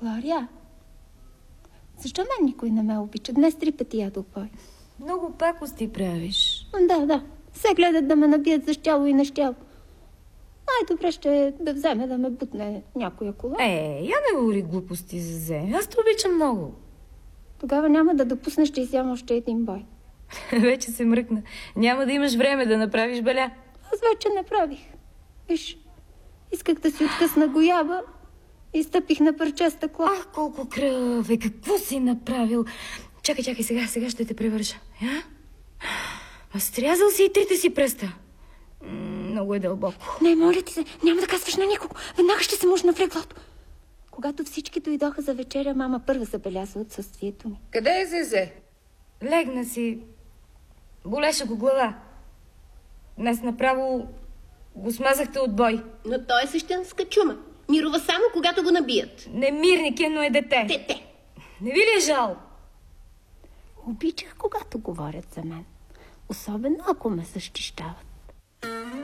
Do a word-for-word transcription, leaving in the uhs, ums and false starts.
Глория, защо мен никой не ме обича? Днес три пъти ядох бой. Много пакости правиш. Да, да. Все гледат да ме набият за щяло и нещяло. Най-добре ще е да вземе да ме бутне някоя кола. Е, я не говори глупости за Зе. Аз те обичам много. Тогава няма да допуснеш, че изям още един бой. Вече се мръкна. Няма да имаш време да направиш беля. Аз вече не правих. Виж, исках да си откъсна гояба и стъпих на парче стъкло. Ах, колко кръв е! Какво си направил? Чакай, чакай, сега, сега ще те превърша. А? А стрязал си и трите си пръста. М- много е дълбоко. Не, моля ти се, няма да казваш на никого. Веднага ще се мушна в леглото. Когато всички дойдоха за вечеря, мама първа забеляза отсъствието ми. Къде е Зезе? Легна си. Болеше го глава. Днес направо го смазахте от бой. Но той е същинска чума. Мирува само, когато го набият. Немирник е, но е дете. Дете. Не ви ли е жал? Обичах, когато говорят за мен. Особено ако ме защищават.